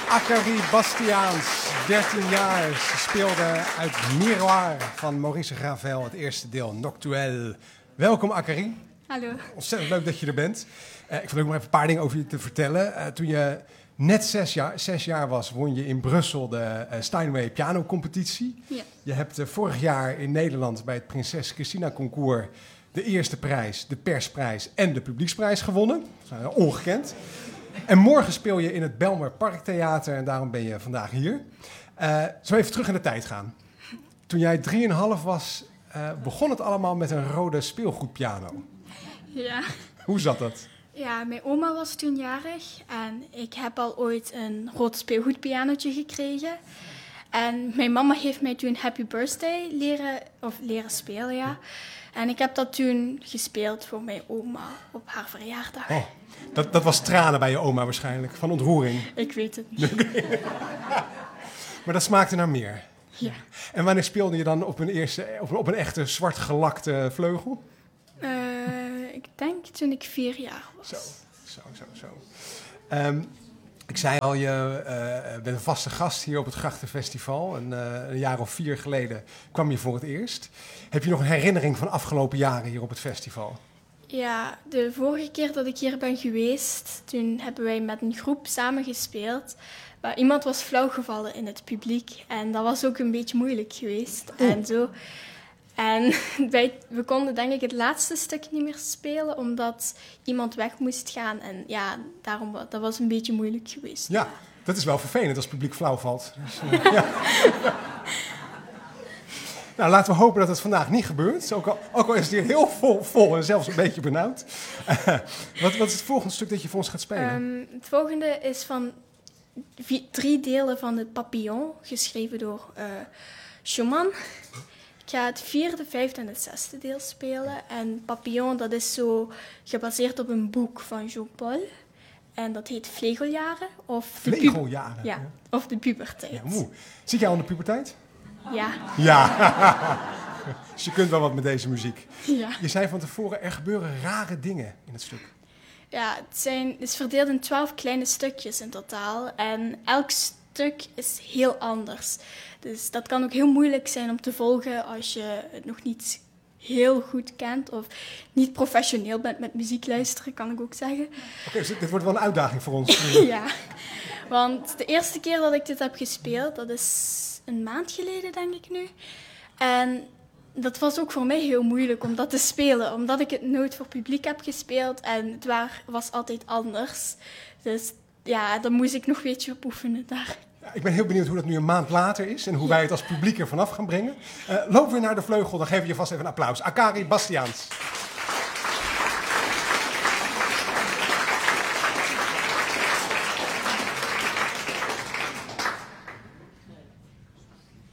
Akari Bastiaans, 13 jaar. Ze speelde uit Miroir van Maurice Ravel, het eerste deel, Noctuelle. Welkom Akari. Hallo. Ontzettend leuk dat je er bent. Ik vond ook nog even een paar dingen over je te vertellen. Toen je net 6 jaar was, won je in Brussel de Steinway pianocompetitie. Ja. Je hebt vorig jaar in Nederland bij het Prinses Christina Concours de eerste prijs, de persprijs en de publieksprijs gewonnen. Dat is ongekend. En morgen speel je in het Belmer Parktheater en daarom ben je vandaag hier. Zo even terug in de tijd gaan. Toen jij 3,5 was, begon het allemaal met een rode speelgoedpiano. Ja. Hoe zat dat? Ja, mijn oma was toen jarig en ik heb al ooit een rood speelgoedpianotje gekregen. En mijn mama heeft mij toen Happy Birthday leren spelen, ja. En ik heb dat toen gespeeld voor mijn oma op haar verjaardag. Oh, dat was tranen bij je oma waarschijnlijk, van ontroering. Ik weet het niet. Maar dat smaakte naar meer. Ja. En wanneer speelde je dan op een echte zwart gelakte vleugel? Ik denk toen ik 4 jaar was. Zo. Ik zei al, je bent een vaste gast hier op het Grachtenfestival. Een jaar of 4 geleden kwam je voor het eerst. Heb je nog een herinnering van afgelopen jaren hier op het festival? Ja, de vorige keer dat ik hier ben geweest, toen hebben wij met een groep samen gespeeld. Maar iemand was flauwgevallen in het publiek en dat was ook een beetje moeilijk geweest. En zo. En we konden denk ik het laatste stuk niet meer spelen, omdat iemand weg moest gaan. En ja, dat was een beetje moeilijk geweest. Ja, dat is wel vervelend als het publiek flauw valt. Dus, ja. Nou, laten we hopen dat het vandaag niet gebeurt. Ook al is het hier heel vol en zelfs een beetje benauwd. Wat is het volgende stuk dat je voor ons gaat spelen? Het volgende is van 3 delen van de Papillon, geschreven door Schumann. Ik ga het 4e, 5e en het 6e deel spelen. En Papillon, dat is zo gebaseerd op een boek van Jean-Paul. En dat heet Vlegeljaren. Vlegeljaren? Ja, of de puberteit. Ja, zit jij al in de puberteit? Ja. Ja. Dus je kunt wel wat met deze muziek. Ja. Je zei van tevoren, er gebeuren rare dingen in het stuk. Ja, het is verdeeld in 12 kleine stukjes in totaal. En elk stuk is heel anders. Dus dat kan ook heel moeilijk zijn om te volgen als je het nog niet heel goed kent of niet professioneel bent met muziek luisteren, kan ik ook zeggen. Oké, dus dit wordt wel een uitdaging voor ons. Ja, want de eerste keer dat ik dit heb gespeeld, dat is een maand geleden, denk ik nu. En dat was ook voor mij heel moeilijk om dat te spelen, omdat ik het nooit voor publiek heb gespeeld en het was altijd anders. Dus ja, dan moest ik nog een beetje op oefenen daar. Ja, ik ben heel benieuwd hoe dat nu een maand later is en hoe wij het als publiek er vanaf gaan brengen. Lopen we naar de vleugel, dan geven we je vast even een applaus. Akari Bastiaans.